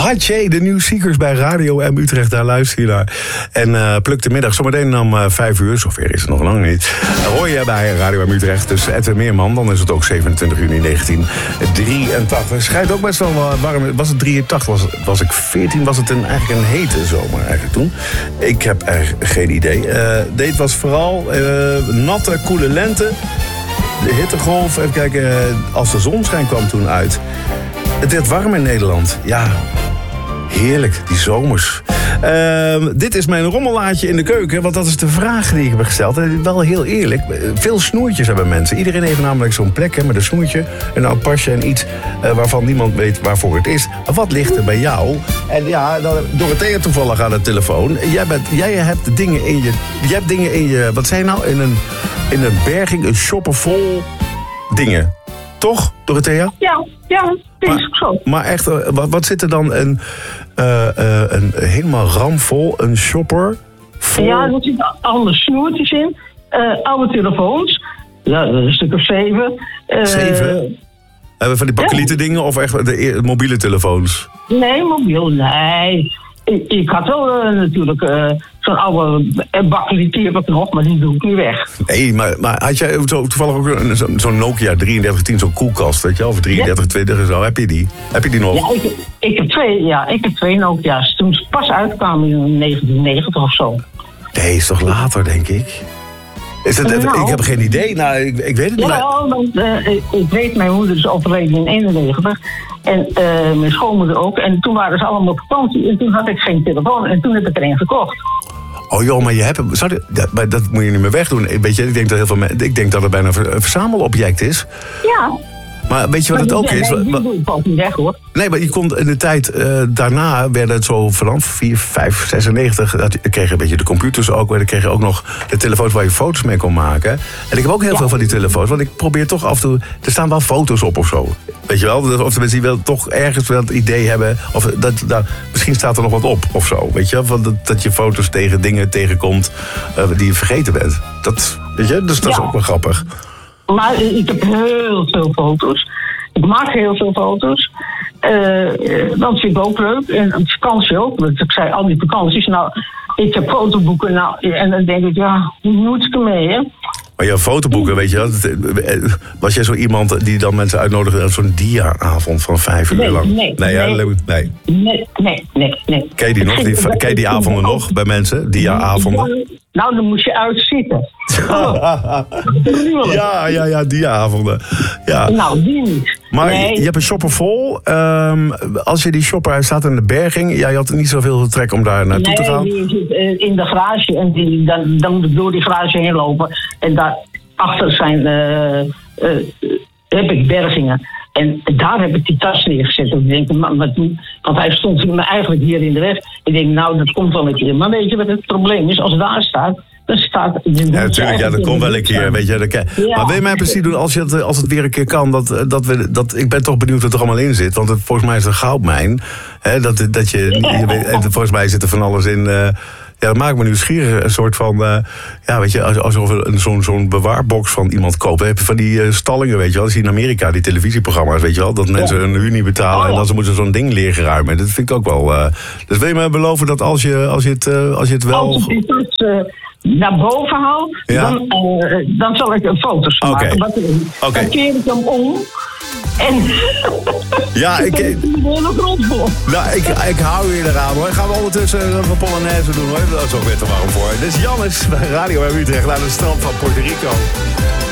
Haché, de New Seekers bij Radio M Utrecht. Daar luister je naar. En pluk de middag, zometeen om 5 uur. Zover is het nog lang niet. Hoor je bij Radio M Utrecht. Dus Edwin Meerman, dan is het ook 27 juni 1983. Het schijnt ook best wel warm. Was het 83? Was ik 14? Was het eigenlijk een hete zomer eigenlijk toen? Ik heb eigenlijk geen idee. Dit was vooral natte, koele lente. De hittegolf, even kijken, als de zonschijn kwam toen uit. Het werd warm in Nederland. Ja, heerlijk, die zomers. Dit is mijn rommellaadje in de keuken, want dat is de vraag die ik heb gesteld. En wel heel eerlijk, veel snoertjes hebben mensen. Iedereen heeft namelijk zo'n plek met een snoertje, een oud pasje en iets waarvan niemand weet waarvoor het is. Maar wat ligt er bij jou? En ja, Dorothea toevallig aan de telefoon. Jij hebt dingen in je... Je hebt dingen in je... Wat zei je nou? In een berging, een shopper vol dingen. Toch, Dorothea? Ja, dat is zo. Maar echt, wat zit er dan? Een helemaal ramvol, een shopper vol? Ja, er zitten alle snoertjes in. Oude telefoons. Ja, een stuk of 7. 7? Hebben we van die bakkelieten dingen of echt de mobiele telefoons? Nee, mobiel, nee. Ik had wel natuurlijk zo'n oude bakkeliet, die heb ik nog, maar die doe ik nu weg. Nee, maar had jij toevallig ook zo'n Nokia 3310, zo'n koelkast, weet je wel, of 3320 en zo, heb je die? Heb je die nog? Ja, ik heb twee Nokia's. Toen ze pas uitkwamen in 1990 of zo. Nee, is toch later, denk ik? Ik heb geen idee. Nou, ik weet het niet. Ja, want ik weet, mijn moeder is overleden in 91. En mijn schoonmoeder ook. En toen waren ze allemaal op vakantie. En toen had ik geen telefoon. En toen heb ik er een gekocht. Oh joh, maar je hebt hem. Dat moet je niet meer wegdoen. Weet je, ik denk dat het bijna een verzamelobject is. Ja. Maar weet je wat het ook is? Nee, die doe ik pas niet weg, hoor. Nee, maar je kon in de tijd daarna werden het zo vanaf 4, 5, 96... Dan kreeg je een beetje de computers ook. Dan kreeg je ook nog de telefoons waar je foto's mee kon maken. En ik heb ook heel veel van die telefoons. Want ik probeer toch af en toe... Er staan wel foto's op of zo. Weet je wel? Of de mensen die wel toch ergens wel het idee hebben... Of misschien staat er nog wat op of zo. Weet je? Dat je foto's tegen dingen tegenkomt die je vergeten bent. Weet je? Dus dat is ook wel grappig. Maar ik heb heel veel foto's. Ik maak heel veel foto's. Dat vind ik ook leuk. En op vakantie ook. Want ik zei al die vakanties. Nou, ik heb fotoboeken. Nou, en dan denk ik, ja, hoe moet ik ermee, hè? Maar jouw fotoboeken, weet je wel... Was jij zo iemand die dan mensen uitnodigde... op zo'n dia-avond van 5 uur lang? Nee. Ken je die nog? Ken je die avonden nog bij mensen? Dia-avonden? Nou, dan moest je uitzitten. Ja, dia-avonden. Ja. Nou, die niet. Maar je hebt een shopper vol. Als je die shopper staat in de berging... Jij had niet zoveel trek om daar naartoe te gaan? Nee, die zit in de garage. En dan moet ik door die garage heen lopen. En daarachter heb ik bergingen. En daar heb ik die tas neergezet. Ik denk, want hij stond eigenlijk hier in de weg. Ik denk, nou, dat komt wel een keer. Maar weet je wat het probleem is? Als het daar staat... Ja, natuurlijk, dat komt wel een keer, weet je. Maar wil je mij precies doen als het weer een keer kan... ik ben toch benieuwd wat er allemaal in zit. Want volgens mij is het een goudmijn. Hè, volgens mij zit er van alles in... dat maakt me nieuwsgierig. Een soort van... weet je, alsof zo'n bewaarbox van iemand koopt. Heb je van die stallingen, weet je wel. Dat zie je in Amerika, die televisieprogramma's, weet je wel. Dat mensen een huur niet betalen en dan ze moeten zo'n ding leegruimen. Dat vind ik ook wel... Dus wil je me beloven dat als je het wel... Als je dit naar boven haal, dan zal ik foto's maken. Dan keer ik hem om. En ja, ik hou je eraan, hoor. Gaan we ondertussen een Polonaise doen, hoor. Dat is ook weer te warm voor. Dit is Jannes bij Radio M Utrecht aan het strand van Puerto Rico.